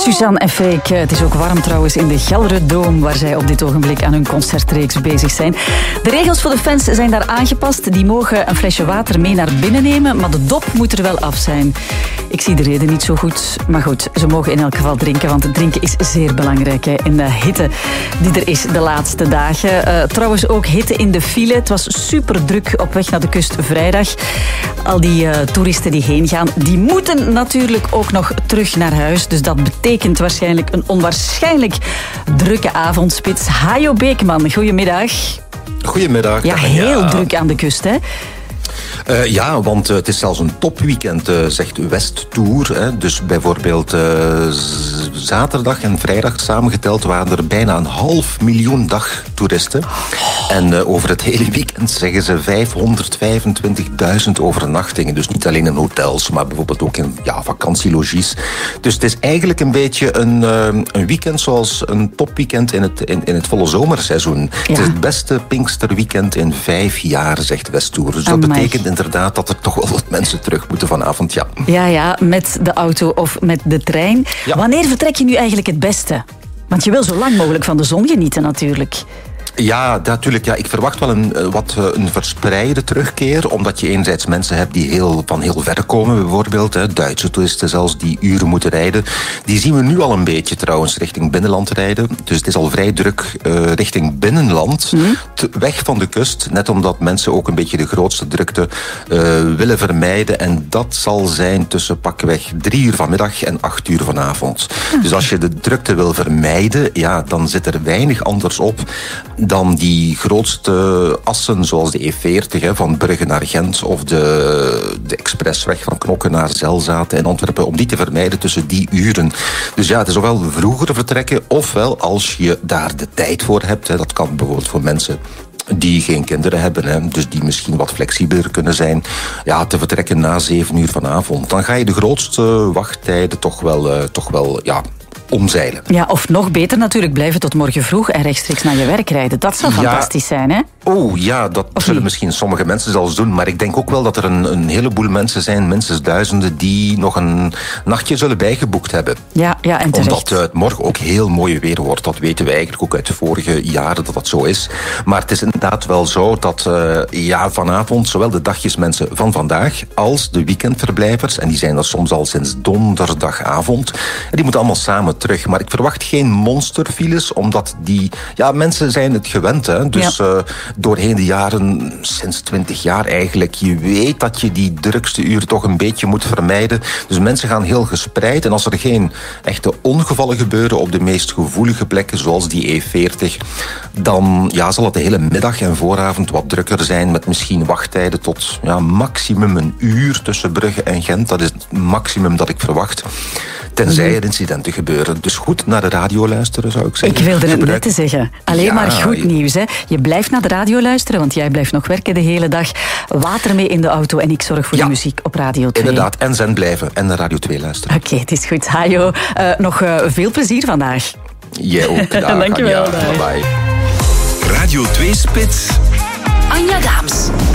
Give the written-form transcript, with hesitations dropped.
Suzanne en Freek. Het is ook warm trouwens in de Gelre-Dome, waar zij op dit ogenblik aan hun concertreeks bezig zijn. De regels voor de fans zijn daar aangepast. Die mogen een flesje water mee naar binnen nemen, maar de dop moet er wel af zijn. Ik zie de reden niet zo goed, maar goed, ze mogen in elk geval drinken, want het drinken is zeer belangrijk in de hitte die er is de laatste dagen. Trouwens ook hitte in de file. Het was super druk op weg naar de kust vrijdag. Al die toeristen die heen gaan, die moeten natuurlijk ook nog terug naar huis. Dus dat betekent waarschijnlijk een onwaarschijnlijk drukke avondspits. Hajo Beekman, goedemiddag. Goedemiddag. Ja, heel druk aan de kust, hè? Ja, want het is zelfs een topweekend, zegt Westtour. Hè. Dus bijvoorbeeld zaterdag en vrijdag samengeteld waren er bijna 500.000 dagtoeristen. En over het hele weekend zeggen ze 525.000 overnachtingen. Dus niet alleen in hotels, maar bijvoorbeeld ook in vakantielogies. Dus het is eigenlijk een beetje een weekend zoals een topweekend in het volle zomerseizoen. Ja. Het is het beste Pinksterweekend in 5 jaar, zegt Westtour. Dus dat betekent inderdaad dat er toch wel wat mensen terug moeten vanavond, ja. Ja, met de auto of met de trein. Ja. Wanneer vertrek je nu eigenlijk het beste? Want je wil zo lang mogelijk van de zon genieten natuurlijk. Ja, natuurlijk. Ja. Ik verwacht wel een verspreide terugkeer, omdat je enerzijds mensen hebt die van heel ver komen, bijvoorbeeld. Duitse toeristen zelfs, die uren moeten rijden. Die zien we nu al een beetje trouwens richting binnenland rijden. Dus het is al vrij druk richting binnenland, weg van de kust. Net omdat mensen ook een beetje de grootste drukte willen vermijden. En dat zal zijn tussen pakweg 3 uur vanmiddag en 8 uur vanavond. Dus als je de drukte wil vermijden, ja, dan zit er weinig anders op dan die grootste assen, zoals de E40 van Brugge naar Gent of de expressweg van Knokke naar Zelzaten in Antwerpen, om die te vermijden tussen die uren. Dus ja, het is ofwel vroeger vertrekken, ofwel als je daar de tijd voor hebt. Dat kan bijvoorbeeld voor mensen die geen kinderen hebben, dus die misschien wat flexibeler kunnen zijn, te vertrekken na 7 uur vanavond. Dan ga je de grootste wachttijden toch wel omzeilen. Ja, of nog beter natuurlijk, blijven tot morgen vroeg en rechtstreeks naar je werk rijden. Dat zou fantastisch zijn, hè? Oh ja, dat zullen misschien sommige mensen zelfs doen, maar ik denk ook wel dat er een heleboel mensen zijn, minstens duizenden, die nog een nachtje zullen bijgeboekt hebben. Ja, en terecht. Omdat het morgen ook heel mooi weer wordt. Dat weten we eigenlijk ook uit de vorige jaren dat zo is. Maar het is inderdaad wel zo dat vanavond zowel de dagjesmensen van vandaag als de weekendverblijvers, en die zijn er soms al sinds donderdagavond, die moeten allemaal samen terug. Maar ik verwacht geen monsterfiles, omdat mensen zijn het gewend. Hè? Dus doorheen de jaren, sinds 20 jaar eigenlijk, je weet dat je die drukste uren toch een beetje moet vermijden. Dus mensen gaan heel gespreid. En als er geen echte ongevallen gebeuren op de meest gevoelige plekken, zoals die E40, dan zal het de hele middag en vooravond wat drukker zijn, met misschien wachttijden tot maximum 1 uur tussen Brugge en Gent. Dat is het maximum dat ik verwacht. Tenzij er incidenten gebeuren. Dus goed naar de radio luisteren, zou ik zeggen. Ik wilde het net te zeggen. Alleen maar goed nieuws, hè. Je blijft naar de radio luisteren, want jij blijft nog werken de hele dag. Water mee in de auto en ik zorg voor de muziek op Radio 2. Inderdaad, en zend blijven en naar Radio 2 luisteren. Oké, het is goed. Hajo, nog veel plezier vandaag. Jij ook. Dankjewel. Bye bye. Radio 2 Spits. Anja Daams.